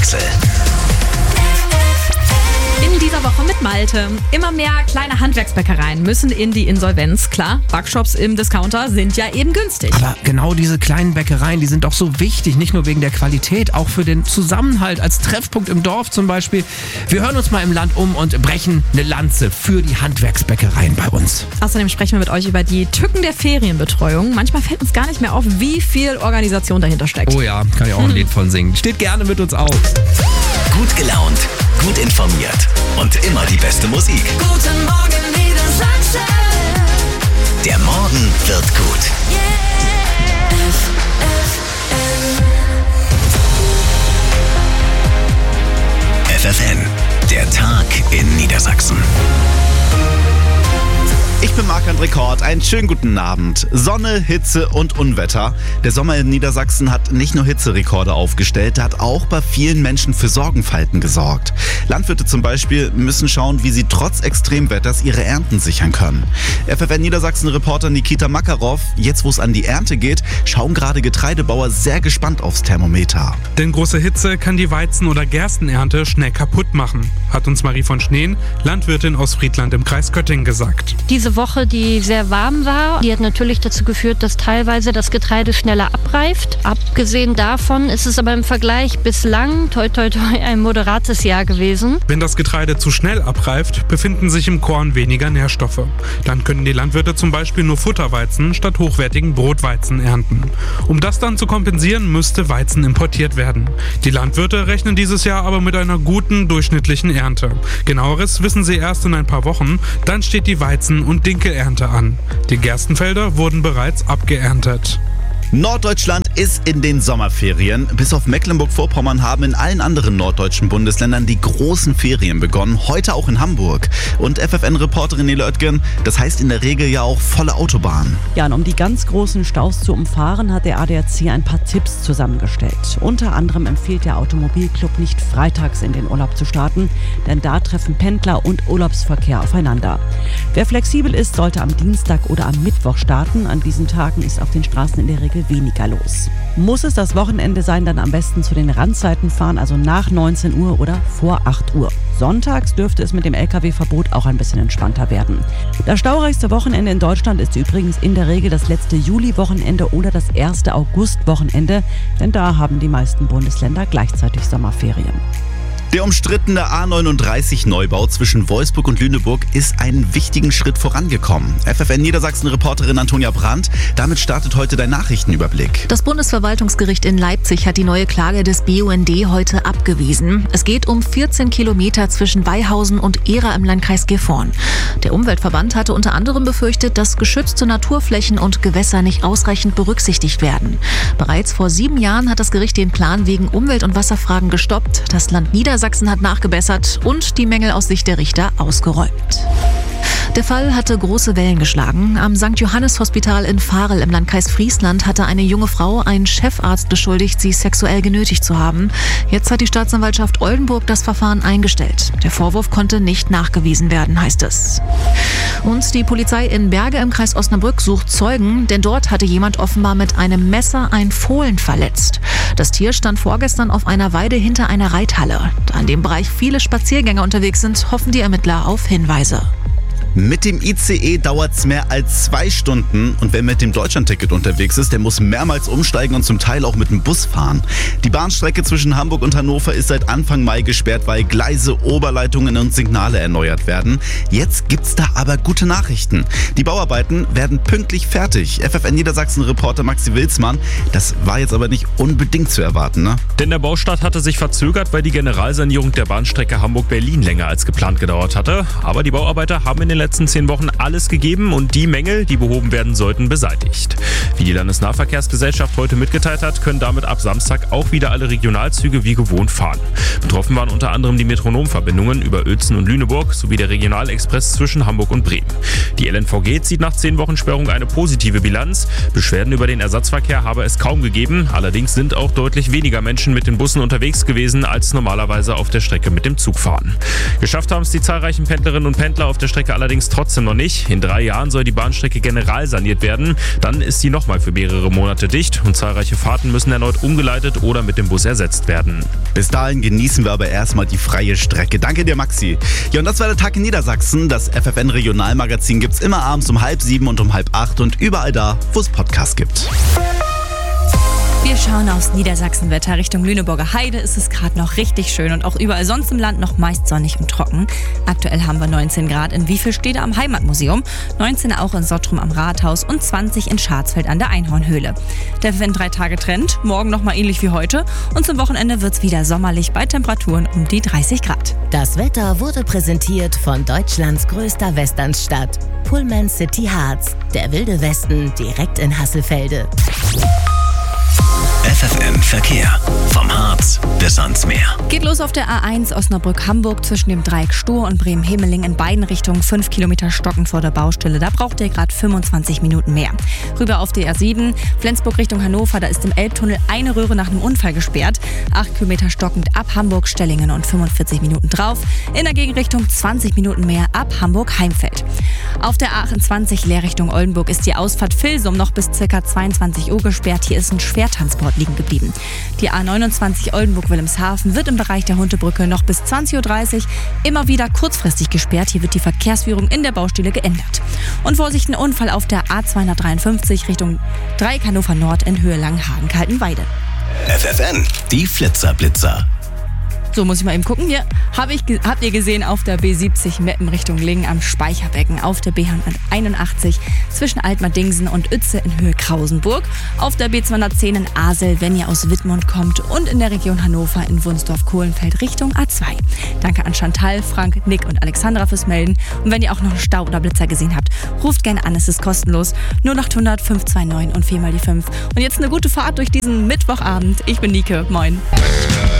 Jahreswechsel. In dieser Woche mit Malte. Immer mehr kleine Handwerksbäckereien müssen in die Insolvenz. Klar, Backshops im Discounter sind ja eben günstig. Aber genau diese kleinen Bäckereien, die sind doch so wichtig, nicht nur wegen der Qualität, auch für den Zusammenhalt als Treffpunkt im Dorf zum Beispiel. Wir hören uns mal im Land um und brechen eine Lanze für die Handwerksbäckereien bei uns. Außerdem sprechen wir mit euch über die Tücken der Ferienbetreuung. Manchmal fällt uns gar nicht mehr auf, wie viel Organisation dahinter steckt. Oh ja, kann ich auch ein Lied von singen. Steht gerne mit uns auf. Gut gelaunt, gut informiert und immer die beste Musik. Guten Morgen Niedersachsen. Der Morgen wird gut. FFN, der Tag in Niedersachsen. Ich bin Marc-André Kort, einen schönen guten Abend. Sonne, Hitze und Unwetter. Der Sommer in Niedersachsen hat nicht nur Hitzerekorde aufgestellt, der hat auch bei vielen Menschen für Sorgenfalten gesorgt. Landwirte zum Beispiel müssen schauen, wie sie trotz Extremwetters ihre Ernten sichern können. FFN Niedersachsen-Reporter Nikita Makarov, jetzt wo es an die Ernte geht, schauen gerade Getreidebauer sehr gespannt aufs Thermometer. Denn große Hitze kann die Weizen- oder Gerstenernte schnell kaputt machen, hat uns Marie von Schneen, Landwirtin aus Friedland im Kreis Köttingen, gesagt. Diese Woche, die sehr warm war, die hat natürlich dazu geführt, dass teilweise das Getreide schneller abreift. Abgesehen davon ist es aber im Vergleich bislang, toi toi toi, ein moderates Jahr gewesen. Wenn das Getreide zu schnell abreift, befinden sich im Korn weniger Nährstoffe. Dann können die Landwirte zum Beispiel nur Futterweizen statt hochwertigen Brotweizen ernten. Um das dann zu kompensieren, müsste Weizen importiert werden. Die Landwirte rechnen dieses Jahr aber mit einer guten, durchschnittlichen Ernte. Genaueres wissen sie erst in ein paar Wochen, dann steht die Weizen- und Dinkelernte an. Die Gerstenfelder wurden bereits abgeerntet. Norddeutschland ist in den Sommerferien. Bis auf Mecklenburg-Vorpommern haben in allen anderen norddeutschen Bundesländern die großen Ferien begonnen. Heute auch in Hamburg. Und FFN-Reporterin Nele Oettgen, das heißt in der Regel ja auch volle Autobahnen. Ja, und um die ganz großen Staus zu umfahren, hat der ADAC ein paar Tipps zusammengestellt. Unter anderem empfiehlt der Automobilclub nicht freitags in den Urlaub zu starten, denn da treffen Pendler und Urlaubsverkehr aufeinander. Wer flexibel ist, sollte am Dienstag oder am Mittwoch starten. An diesen Tagen ist auf den Straßen in der Regel weniger los. Muss es das Wochenende sein, dann am besten zu den Randzeiten fahren, also nach 19 Uhr oder vor 8 Uhr. Sonntags dürfte es mit dem Lkw-Verbot auch ein bisschen entspannter werden. Das staureichste Wochenende in Deutschland ist übrigens in der Regel das letzte Juli-Wochenende oder das erste August-Wochenende, denn da haben die meisten Bundesländer gleichzeitig Sommerferien. Der umstrittene A39-Neubau zwischen Wolfsburg und Lüneburg ist einen wichtigen Schritt vorangekommen. FFN Niedersachsen-Reporterin Antonia Brandt, damit startet heute dein Nachrichtenüberblick. Das Bundesverwaltungsgericht in Leipzig hat die neue Klage des BUND heute abgewiesen. Es geht um 14 Kilometer zwischen Weihausen und Ehra im Landkreis Gifhorn. Der Umweltverband hatte unter anderem befürchtet, dass geschützte Naturflächen und Gewässer nicht ausreichend berücksichtigt werden. Bereits vor 7 Jahren hat das Gericht den Plan wegen Umwelt- und Wasserfragen gestoppt. Das Land Niedersachsen hat nachgebessert und die Mängel aus Sicht der Richter ausgeräumt. Der Fall hatte große Wellen geschlagen. Am St. Johannes Hospital in Varel im Landkreis Friesland hatte eine junge Frau einen Chefarzt beschuldigt, sie sexuell genötigt zu haben. Jetzt hat die Staatsanwaltschaft Oldenburg das Verfahren eingestellt. Der Vorwurf konnte nicht nachgewiesen werden, heißt es. Und die Polizei in Berge im Kreis Osnabrück sucht Zeugen, denn dort hatte jemand offenbar mit einem Messer ein Fohlen verletzt. Das Tier stand vorgestern auf einer Weide hinter einer Reithalle. Da in dem Bereich viele Spaziergänger unterwegs sind, hoffen die Ermittler auf Hinweise. Mit dem ICE dauert es mehr als 2 Stunden und wer mit dem Deutschlandticket unterwegs ist, der muss mehrmals umsteigen und zum Teil auch mit dem Bus fahren. Die Bahnstrecke zwischen Hamburg und Hannover ist seit Anfang Mai gesperrt, weil Gleise, Oberleitungen und Signale erneuert werden. Jetzt gibt's da aber gute Nachrichten. Die Bauarbeiten werden pünktlich fertig. FFN Niedersachsen-Reporter Maxi Wilsmann, das war jetzt aber nicht unbedingt zu erwarten, ne? Denn der Baustart hatte sich verzögert, weil die Generalsanierung der Bahnstrecke Hamburg-Berlin länger als geplant gedauert hatte. Aber die Bauarbeiter haben in den letzten 10 Wochen alles gegeben und die Mängel, die behoben werden sollten, beseitigt. Wie die Landesnahverkehrsgesellschaft heute mitgeteilt hat, können damit ab Samstag auch wieder alle Regionalzüge wie gewohnt fahren. Betroffen waren unter anderem die Metronomverbindungen über Uelzen und Lüneburg sowie der Regionalexpress zwischen Hamburg und Bremen. Die LNVG zieht nach 10 Wochen Sperrung eine positive Bilanz. Beschwerden über den Ersatzverkehr habe es kaum gegeben. Allerdings sind auch deutlich weniger Menschen mit den Bussen unterwegs gewesen, als normalerweise auf der Strecke mit dem Zug fahren. Geschafft haben es die zahlreichen Pendlerinnen und Pendler auf der Strecke allerdings allerdings trotzdem noch nicht. In 3 Jahren soll die Bahnstrecke generalsaniert werden. Dann ist sie nochmal für mehrere Monate dicht und zahlreiche Fahrten müssen erneut umgeleitet oder mit dem Bus ersetzt werden. Bis dahin genießen wir aber erstmal die freie Strecke. Danke dir, Maxi. Ja, und das war der Tag in Niedersachsen. Das FFN Regionalmagazin gibt's immer abends um 7:30 und um 7:30 und überall da, wo es Podcasts gibt. Wir schauen aufs Niedersachsenwetter. Richtung Lüneburger Heide ist es gerade noch richtig schön und auch überall sonst im Land noch meist sonnig und trocken. Aktuell haben wir 19 Grad in Wiefelstede am Heimatmuseum, 19 auch in Sottrum am Rathaus und 20 in Scharzfeld an der Einhornhöhle. Der FFN 3-Tage-Trend, morgen nochmal ähnlich wie heute und zum Wochenende wird es wieder sommerlich bei Temperaturen um die 30 Grad. Das Wetter wurde präsentiert von Deutschlands größter Westernstadt, Pullman City Harz, der wilde Westen direkt in Hasselfelde. FFN Verkehr. Vom Harz bis ans Meer. Geht los auf der A1 Osnabrück-Hamburg zwischen dem Dreieck Stur und Bremen-Hemeling in beiden Richtungen 5 Kilometer stockend vor der Baustelle. Da braucht ihr gerade 25 Minuten mehr. Rüber auf die A7 Flensburg Richtung Hannover. Da ist im Elbtunnel eine Röhre nach einem Unfall gesperrt. 8 Kilometer stockend ab Hamburg-Stellingen und 45 Minuten drauf. In der Gegenrichtung 20 Minuten mehr ab Hamburg-Heimfeld. Auf der A28 Leerrichtung Oldenburg ist die Ausfahrt Vilsum noch bis ca. 22 Uhr gesperrt. Hier ist ein Schwertransport liegen geblieben. Die A29 Oldenburg-Wilhelmshaven wird im Bereich der Huntebrücke noch bis 20.30 Uhr immer wieder kurzfristig gesperrt. Hier wird die Verkehrsführung in der Baustelle geändert. Und Vorsicht, ein Unfall auf der A253 Richtung Dreieck Hannover Nord in Höhe Langenhagen-Kaltenweide. FFN, die Flitzer-Blitzer. So, muss ich mal eben gucken. Hier habt ihr gesehen auf der B70 Meppen Richtung Lingen am Speicherbecken, auf der B181 zwischen Altmar-Dingsen und Uetze in Höhe Krausenburg, auf der B210 in Asel, wenn ihr aus Wittmund kommt und in der Region Hannover in Wunsdorf-Kohlenfeld Richtung A2. Danke an Chantal, Frank, Nick und Alexandra fürs Melden. Und wenn ihr auch noch einen Stau oder Blitzer gesehen habt, ruft gerne an, es ist kostenlos. 0800 529 und 4 mal die 5. Und jetzt eine gute Fahrt durch diesen Mittwochabend. Ich bin Nike, moin.